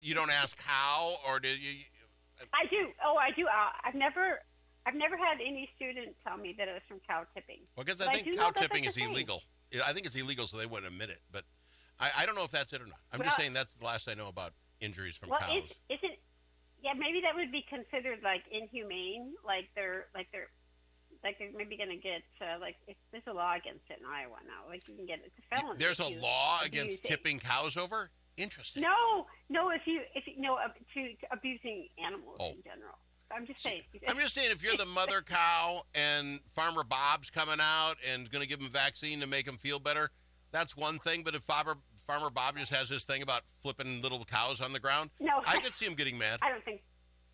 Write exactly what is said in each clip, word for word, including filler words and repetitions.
You don't ask how, or do you? I do. Oh, I do. Uh, I've never, I've never had any student tell me that it was from cow tipping. Well, because I But I think do cow know that tipping that's a is thing. illegal. Yeah, I think it's illegal, so they wouldn't admit it. But I, I don't know if that's it or not. I'm just Well, saying that's the last I know about injuries from well, is cows. isn't? Yeah, maybe that would be considered like inhumane. Like they're, like they're, like they're maybe going to get uh, like if there's a law against it in Iowa now. Like you can get it's a felony. There's if a you law abuse against it. tipping cows over. Interesting. No, no. If you, if you, no, uh, to, to abusing animals Oh, in general. I'm just see, saying. I'm just saying if you're the mother cow and Farmer Bob's coming out and going to give him a vaccine to make him feel better, that's one thing. But if Farmer Farmer Bob just has this thing about flipping little cows on the ground, No, I could see him getting mad. I don't think.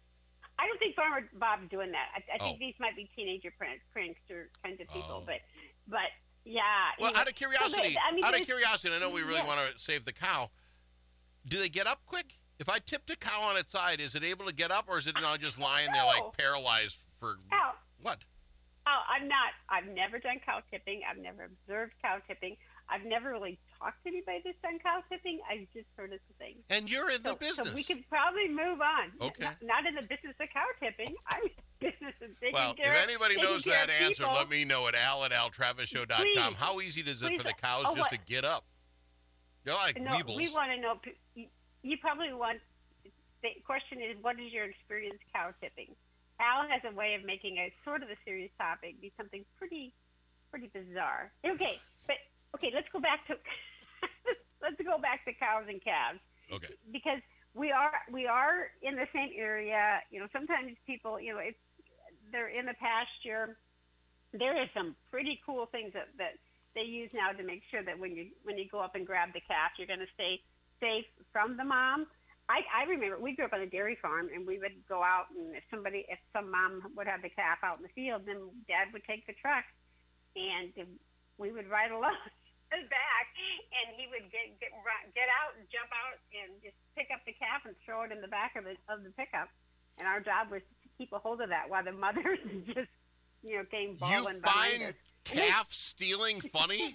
I don't think Farmer Bob's doing that. I, I think Oh. these might be teenager prank, prankster kinds of people, Oh. but, but yeah. Well, you know, out of curiosity, so they- I mean, out of there's- curiosity, I know we really yeah. want to save the cow. Do they get up quick? If I tipped a cow on its side, is it able to get up, or is it now just lying there No. like paralyzed for Ow. what? Oh, I'm not. I've never done cow tipping. I've never observed cow tipping. I've never really talked to anybody that's done cow tipping. I've just heard it's a thing. And you're in So, the business. so we could probably move on. Okay. Not, not in the business of cow tipping. I'm in the business of taking Well, if care of- anybody taking knows care that of answer, people. let me know at al at al travis show dot com. Please. How easy is it Please. for the cows Oh, just what? to get up? They're like No, weebles. we want to know. You, you probably want. The question is, what is your experience cow tipping? Al has a way of making a sort of a serious topic be something pretty, pretty bizarre. Okay, but okay, let's go back to let's go back to cows and calves Okay. because we are we are in the same area. You know, sometimes people, you know, it's they're in the pasture. There are some pretty cool things that, that they use now to make sure that when you when you go up and grab the calf, you're going to stay safe from the mom. I, I remember we grew up on a dairy farm, and we would go out, and if somebody, if some mom would have the calf out in the field, then Dad would take the truck, and we would ride along back, and he would get get run- get out and jump out and just pick up the calf and throw it in the back of the of the pickup, and our job was to keep a hold of that while the mothers just you know came You bawling behind find us. calf stealing funny?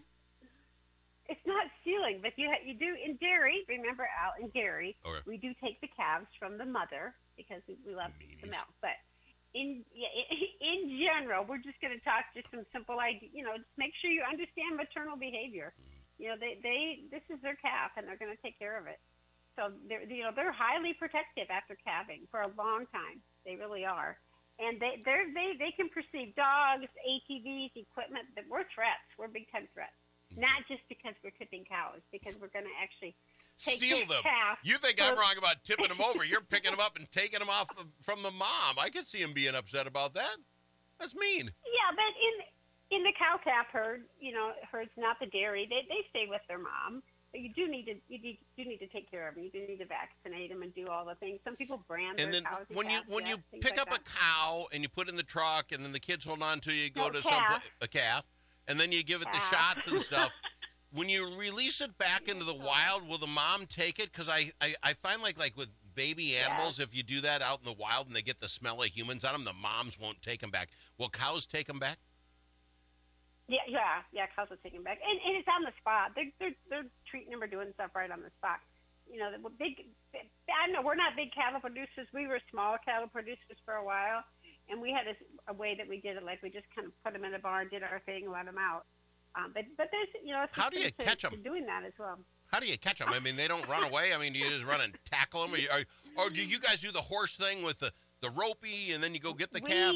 It's not stealing, but you ha- you do in dairy. Remember, Al, in dairy, Okay. we do take the calves from the mother because we, we love Meanies. the milk. But in yeah, in, in general, we're just going to talk just some simple idea. You know, just make sure you understand maternal behavior. You know, they they this is their calf, and they're going to take care of it. So they're you know they're highly protective after calving for a long time. They really are. And they they they they can perceive dogs, A T Vs, equipment that we're threats. We're big time threats. Not just because we're tipping cows, because we're going to actually take Steal the them. calf. You think for- I'm wrong about tipping them over? You're picking them up and taking them off of, from the mom. I could see him being upset about that. That's mean. Yeah, but in in the cow calf herd, you know, herds, not the dairy, they they stay with their mom. But you do need to you do, do need to take care of them. You do need to vaccinate them and do all the things. Some people brand And their then cows and when you calves, when yeah, you things pick like up a that. cow and you put it in the truck, and then the kids hold on to you, go No, to some calf. pla- a calf, and then you give it the Calf. shots and stuff. When you release it back into the wild, will the mom take it? Because I, I, I find like like with baby animals, if you do that out in the wild and they get the smell of humans on them, the moms won't take them back. Will cows take them back? Yeah, yeah, yeah. Cows will take them back, and, and it's on the spot. They're they're they're treating them or doing stuff right on the spot. You know, the big. I don't know. We're not big cattle producers. We were small cattle producers for a while, and we had a, a way that we did it. Like we just kind of put them in a barn, did our thing, let them out. Um, but but there's you know. How do you to, catch 'em? to doing that as well? How do you catch them? I mean, they don't run away. I mean, do you just run and tackle them, or, you, or, or do you guys do the horse thing with the, the ropey, and then you go get the we, calf?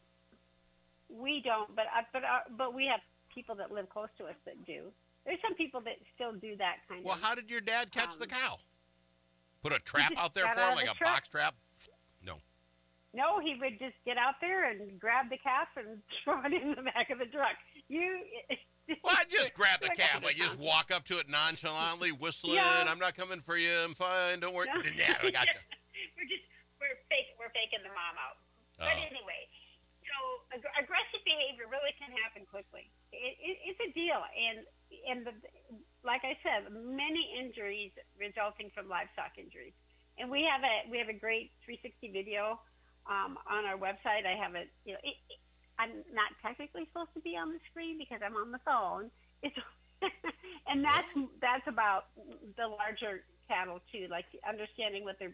We don't, but uh, but uh, but we have people that live close to us that do. There's some people that still do that kind Well, of. how did your dad catch um, the cow? Put a trap just out there got for out him, of like the a truck. box trap? No. No, he would just get out there and grab the calf and throw it in the back of the truck. You. Well, I just grab the Like, calf. I just walk up to it nonchalantly, whistling. Yeah. I'm not coming for you. I'm fine. Don't worry. No. Yeah, I got you. we're just we're fake we're faking the mom out. But Oh. anyway, so ag- aggressive behavior really can happen quickly. It, it, it's a deal, and and the, like I said, many injuries resulting from livestock injuries. And we have a we have a great three sixty video um, on our website. I have it. You know, it, it, I'm not technically supposed to be on the screen because I'm on the phone. It's and that's that's about the larger cattle too, like understanding what they're